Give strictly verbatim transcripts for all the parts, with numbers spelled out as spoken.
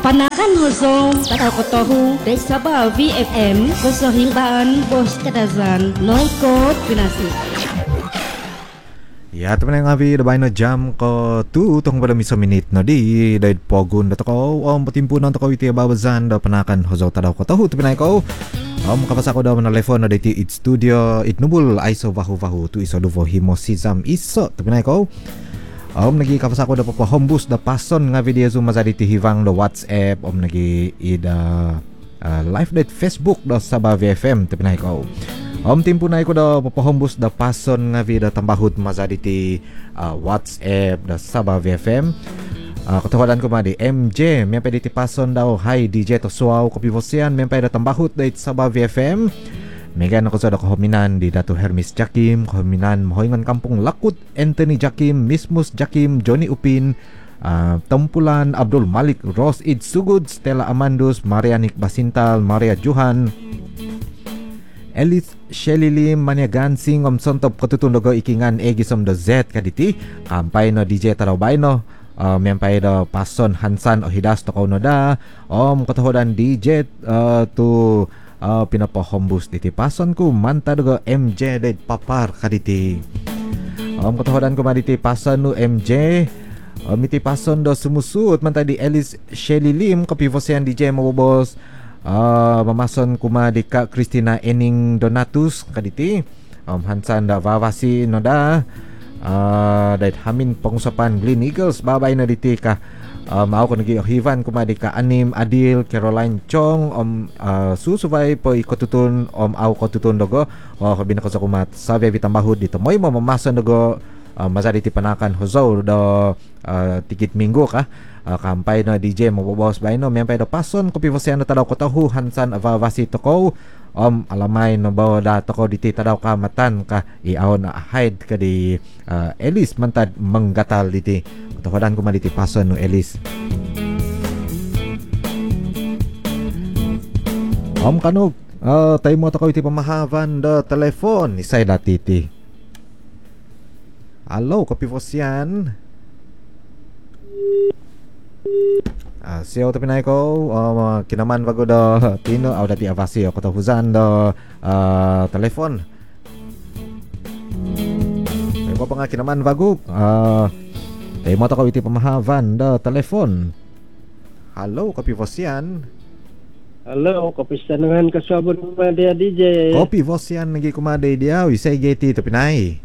Panakan hosong tataw ko tohu dari Sabah V F M Gosohing baan bos kadazan Noiko Pinasi. Ya, teman yang ngawi dabay na jam ko tu tong pada misa minit na di dahil pogun dato ko om patimpunan to ko iti babazan da panakan hozo tadaw ko tahu tu pinay ko om kapasa ko daw na telefon na diti it studio it nubul aiso vahu vahu tu iso duvo himo sizam iso tu pinay ko om nagi kapasa ko da papa hombus da pason nga video zoom mazadi ti hivang da WhatsApp om nagi ida uh, live date Facebook da Sabah V F M tu pinay ko. Om timpu na ko da papahombus da pason nga vida tambahut mazadi ti uh, WhatsApp da Sabah V F M. Uh, katawadan ko madi M J miyapay di ti pason daw hi D J to suaw kopi vosian miyapay da tambahut da ti Sabah V F M. Megan ako sa da kahominan di Dato Hermes Jakim, kahominan mahoingan kampung Lakut Anthony Jakim, Mismus Jakim, Johnny Upin, uh, Tampulan Abdul Malik, Ros Id Sugud, Stella Amandus, Marianik Basintal, Maria Johan, Elis Shelly Lim, Mania Gansing, Om Sontop Katutundogo Ikingan Egisom do Z kaditi kampay no D J Tarobay no uh, miyampay do pason Hansan o Hidas to kauno da Om katahodan D J uh, to uh, pinapahombus diti pason ko manta dogo M J de papar kaditi Om katahodan ko maditi pason no M J um, iti pason do sumusut manta di Elis Shelly Lim kapivosian D J mabobos Uh, mamason kuma di Kak Christina Ening Donatus kaditi um, Hansan da vavasi no da uh, dahit hamin pengusapan Glen Eagles babay na diti ka um, ako nagi hivan kuma di Ka Anim Adil Caroline Chong om uh, susubay po ikotutun om aw kotutun dogo o kabina ko sa kumat sabi bitambahud dito moy mo mamason dogo uh, mazadi ti panakan hozo do uh, tikit minggo ka Uh, kampay na D J mababawas ba no miyampay do pason kopi vosian tadaw ko tahu Hansan avavasi toko om alamay no bawa da toko diti tadaw ka matan ka iaw na hide ka di uh, Elis mantad manggatal diti katawadan ko maditi pason no Elis om kanug uh, tayo mo toko iti pamahavan do telefon isay datiti alo kopi vosian Uh, siyo tapi naik ko uh, kinaman bago do tino au dati avasi ako to huzan do uh, telefon ay ko pa nga kinaman bago uh, ay mo to ko iti pamahavan do telefon halo kopi vosian halo kopi sanangan kasabon kumada D J kopi vosian nagi kumada dia isay geti to pinay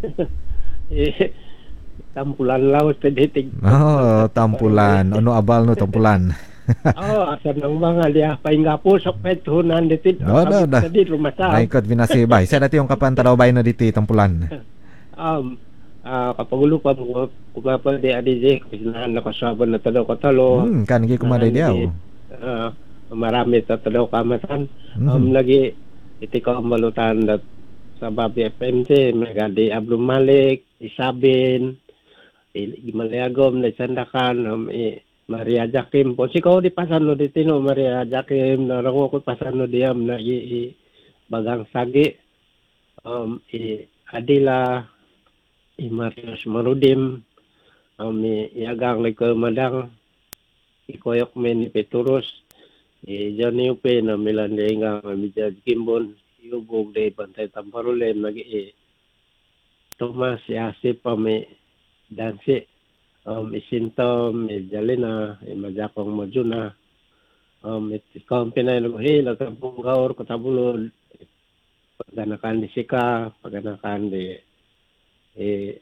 tampulan laut pedeting. Oh, tampulan. Ano abal no tampulan? Oh, asal nang mga dia paingapo sa petunan dito. Oh, dah dah. Di rumah sa. Naikot binasi bay. Saya dati yung kapan taraw bay na dito tampulan. Um, ah kapagulo pa mo kumapa di D J kisinahan na kasabon na talo ko talo. Hmm, kan gi kumaday diaw. Ah, marami ta talo kamatan. Um lagi iti ko malutan dat sa Babi F M C, magadi Abdul Malik, Isabin, Imalayagom na sandakan um, eh, Maria Jakim po sikaw di pasan no ditino Maria Jakim na rango ko pasan no diam na i, i bagang sagi um i Adila i Marius Marudim um i yagang liko madang i koyok men ni Petrus i Johnny Upe na Milan de nga Maria Kimbon iubog de Bantay Tamparulen lagi i Thomas Yasip pa me dansi um isintom Jalina imajakong Mojuna um itkong pinay luhil at punggaur katabulod paganakan di Sika paganakan di eh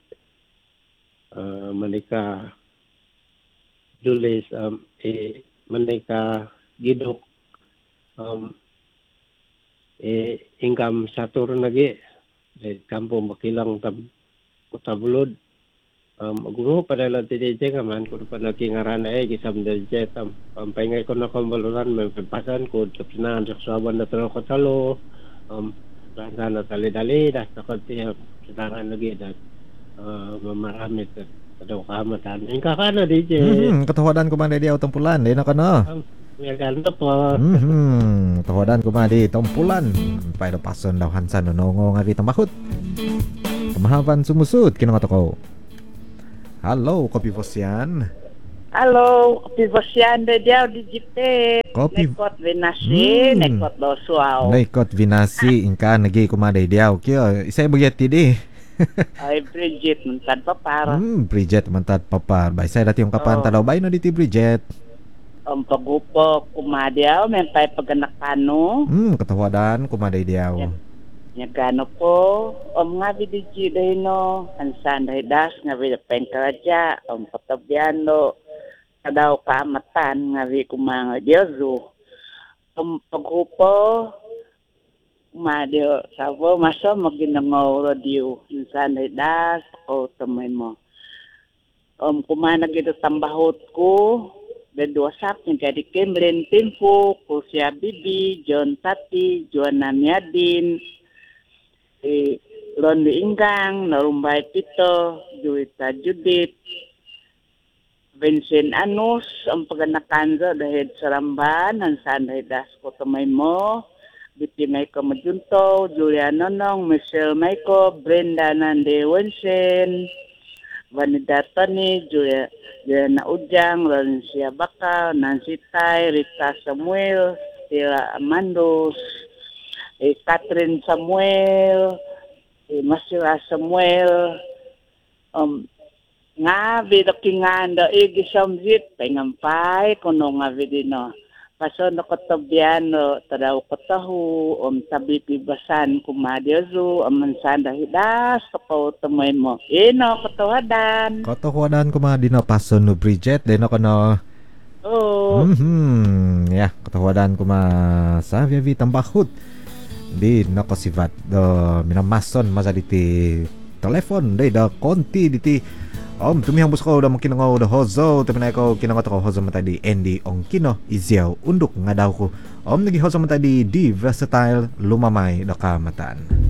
uh, Manika Julis um eh Manika Gidok um eh ingkam satur nagi di kampung Bakilang tab katabulod um guru pada lantai D J kaman ko pa nakingaran ay kisam D J tam pampengay ko na kumbaluran may pasan ko tapnan sa saban na tro ko talo um rasa na dali-dali das ko tiya kitaran lagi dat uh, mamarami ta daw kamatan ingka kana D J hmm katawadan ko man di aw tampulan di na kana may ganda po hmm katawadan ko man di tampulan pay do pason daw Hansan no ngo nga bitambahut pamahavan sumusud kino nga to ko. Halo, kopi vosian. Halo, kopi bosianda dia di jite. Kopi- Nekot vinasi, Hmm. nekot dosuau. Naikot vinasi ingka nagi kumaday diaw kyo. Isay bagyati di. Ay, Bridget, mentad papar. Hmm, Bridget mantad papar. Bay say dati yung kapan Oh. talaw bay no diti Bridget. Om pagupo, kumadiaw, mentay paganak pano. Hmm, katawadan kumaday diaw. Yeah. Nyagano po, om nga bidiji dahi no, hansan dahi das, nga bida pengkaraja, om patabiano, kadaw kaamatan, nga bida kumanga diyazu. Om paghupo, kumadio, sabo, maso, maginangaw radio, hansan dahi das, o tamay mo. Om kumana gito tambahot ko, Bedua sak yang jadi Kemlen Timpo, Kursia Bibi, John Tati, Joanna Miadin, eh, Rondi Inggang, Narumbay Pito, Juwita Judit, Vincent Anus, ang paganakan sa dahil Saramban, ang saan dahil das ko tamay mo, Biti Maiko Majunto, Julia Nonong, Michelle Maiko, Brenda Nande Wensen, Vanida Tony, Julia Juliana Ujang, Laurencia Bakal, Nancy Tai, Rita Samuel, Stella Amandos, eh, Catherine Samuel, eh, Masira Samuel, um, nga bido kinganda igi samjit pengampai kuno nga bidino paso no kotobiano tadaw kotahu om tabi pibasan kumadiozu om sanda hidas kapaw tamay mo ino kotawadan Katawadan kumadi no paso no Bridget deno kono. oh Mhm, ya katawadan kuma sa vivi tambahut. Di nako sivat do minamason masa diti telepon dai da konti diti Om tumihang bus ko udah mungkin ngo udah hozo tapi na ko kinangot ko hozo mata di Andy Ongkino Iziaw unduk nga daw ko. Om nagi hozo mata di di versatile lumamay da kamatan.